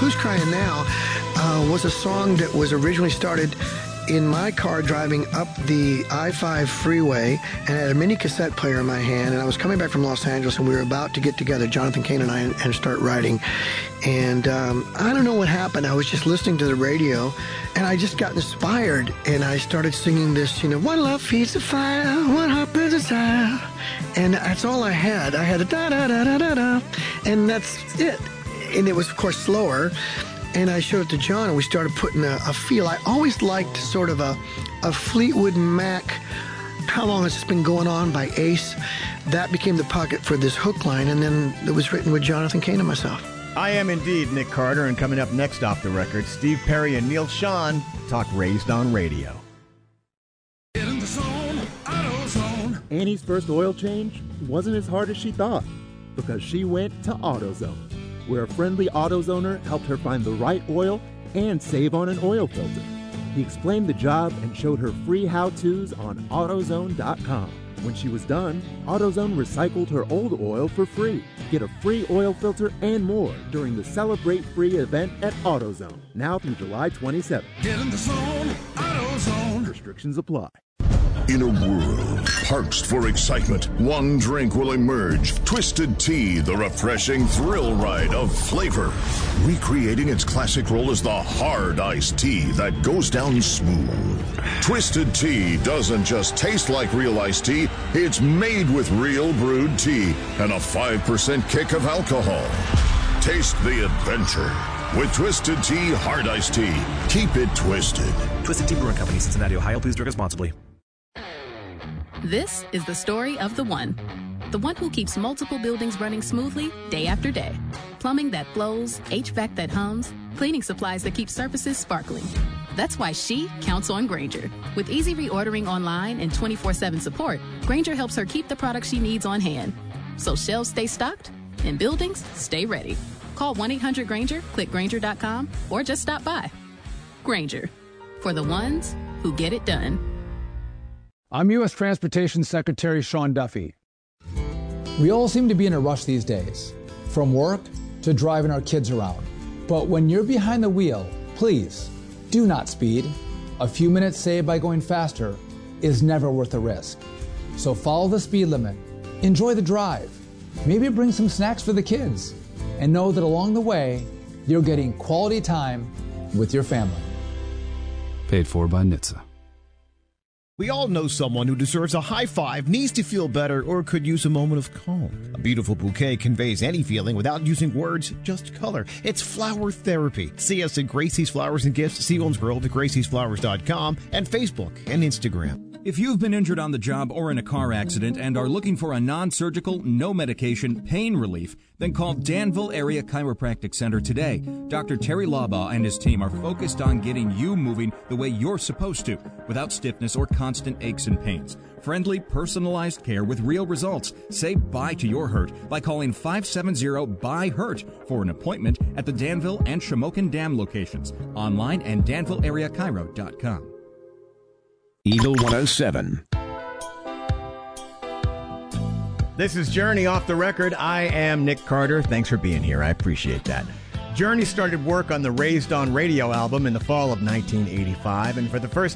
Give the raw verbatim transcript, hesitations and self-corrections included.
Who's Crying Now uh, was a song that was originally started in my car driving up the I five freeway, and I had a mini cassette player in my hand, and I was coming back from Los Angeles, and we were about to get together, Jonathan Cain and I, and, and start writing. And um, I don't know what happened. I was just listening to the radio, and I just got inspired, and I started singing this, you know, one love feeds the fire, one heart burns desire. And that's all I had. I had a da-da-da-da-da-da, and that's it. And it was, of course, slower. And I showed it to John, and we started putting a, a feel. I always liked sort of a, a Fleetwood Mac, How Long Has This Been Going On by Ace. That became the pocket for this hook line, and then it was written with Jonathan Cain and myself. I am indeed Nick Carter, and coming up next off the record, Steve Perry and Neil Sean talk Raised on Radio. Get in the zone, AutoZone. Annie's first oil change wasn't as hard as she thought because she went to AutoZone, where a friendly AutoZoner helped her find the right oil and save on an oil filter. He explained the job and showed her free how-tos on AutoZone dot com. When she was done, AutoZone recycled her old oil for free. Get a free oil filter and more during the Celebrate Free event at AutoZone, now through July twenty-seventh. Get in the zone, AutoZone. Restrictions apply. In a world parched for excitement, one drink will emerge. Twisted Tea, the refreshing thrill ride of flavor. Recreating its classic role as the hard iced tea that goes down smooth. Twisted Tea doesn't just taste like real iced tea, it's made with real brewed tea and a five percent kick of alcohol. Taste the adventure with Twisted Tea Hard Iced Tea. Keep it twisted. Twisted Tea Brewing Company, Cincinnati, Ohio. Please drink responsibly. This is the story of the one. The one who keeps multiple buildings running smoothly day after day. Plumbing that flows, H V A C that hums, cleaning supplies that keep surfaces sparkling. That's why she counts on Grainger. With easy reordering online and twenty-four seven support, Grainger helps her keep the products she needs on hand. So shelves stay stocked and buildings stay ready. Call one eight hundred Grainger, click Grainger dot com, or just stop by. Grainger, for the ones who get it done. I'm U S Transportation Secretary Sean Duffy. We all seem to be in a rush these days, from work to driving our kids around. But when you're behind the wheel, please do not speed. A few minutes saved by going faster is never worth the risk. So follow the speed limit, enjoy the drive, maybe bring some snacks for the kids, and know that along the way, you're getting quality time with your family. Paid for by N H T S A. We all know someone who deserves a high five, needs to feel better, or could use a moment of calm. A beautiful bouquet conveys any feeling without using words, just color. It's flower therapy. See us at Gracie's Flowers and Gifts, Sealands World, at gracies flowers dot com, and Facebook and Instagram. If you've been injured on the job or in a car accident and are looking for a non-surgical, no medication pain relief, then call Danville Area Chiropractic Center today. Doctor Terry Labaugh and his team are focused on getting you moving the way you're supposed to, without stiffness or constant aches and pains. Friendly, personalized care with real results. Say bye to your hurt by calling five seven zero, B Y HURT for an appointment at the Danville and Shamokin Dam locations. Online and danville area chiro dot com. Eagle one oh seven. This is Journey Off the Record. I am Nick Carter. Thanks for being here. I appreciate that. Journey started work on the Raised on Radio album in the fall of nineteen eighty-five, and for the first